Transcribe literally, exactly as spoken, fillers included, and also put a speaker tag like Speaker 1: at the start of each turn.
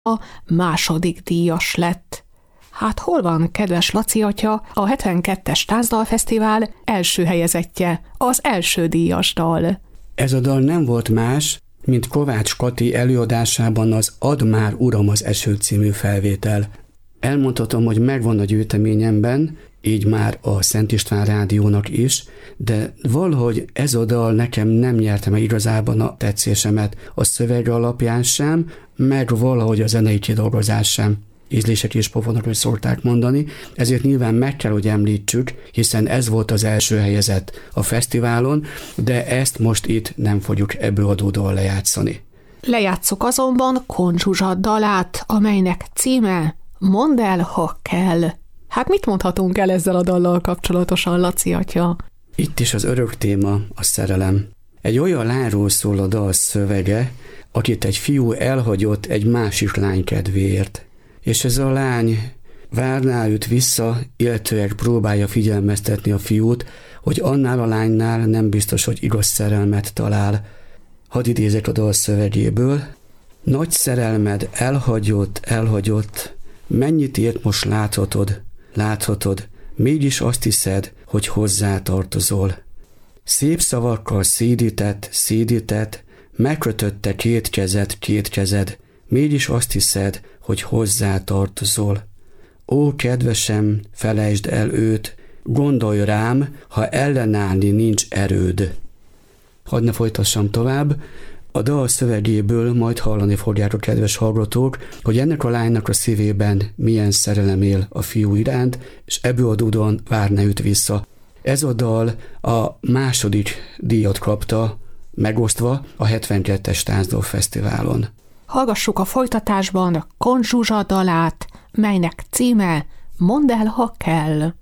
Speaker 1: a második díjas lett. Hát hol van, kedves Laci atya, a hetvenkettes Tánzdalfesztivál első helyezettje, az első díjas dal?
Speaker 2: Ez a dal nem volt más, mint Kovács Kati előadásában az Add már uram az eső című felvétel. Elmondhatom, hogy megvan a gyűjteményemben, így már a Szent István Rádiónak is, de valahogy ez a dal nekem nem nyerte meg igazában a tetszésemet, a szöveg alapján sem, meg valahogy a zenei kidolgozás sem. Ízlések és pofonok, hogy szokták mondani, ezért nyilván meg kell, hogy említsük, hiszen ez volt az első helyezett a fesztiválon, de ezt most itt nem fogjuk ebből adódóan lejátszani.
Speaker 1: Lejátszuk azonban Kohn Zsuzsa dalát, amelynek címe Mondd el, ha kell. Hát mit mondhatunk el ezzel a dallal kapcsolatosan, Laci atya?
Speaker 2: Itt is az örök téma a szerelem. Egy olyan lányról szól a dal szövege, akit egy fiú elhagyott egy másik lány kedvéért. És ez a lány várná őt vissza, illetőleg próbálja figyelmeztetni a fiút, hogy annál a lánynál nem biztos, hogy igaz szerelmet talál. Hadd idézek a dal szövegéből. Nagy szerelmed elhagyott, elhagyott, mennyit ért most láthatod, láthatod, mégis azt hiszed, hogy hozzá tartozol. Szép szavakkal szédített, szédített, megkötötte két kezed, két kezed, mégis azt hiszed, hogy hozzá tartozol. Ó, kedvesem, felejtsd el őt, gondolj rám, ha ellenállni nincs erőd. Hadd ne folytassam tovább, a dal szövegéből majd hallani fogják a kedves hallgatók, hogy ennek a lánynak a szívében milyen szerelem él a fiú iránt, és ebből adódóan várna őt vissza. Ez a dal a második díjat kapta, megosztva a hetvenkettes Tánzdalfesztiválon.
Speaker 1: Hallgassuk a folytatásban Kohn Zsuzsa dalát, melynek címe Mondd el, ha kell.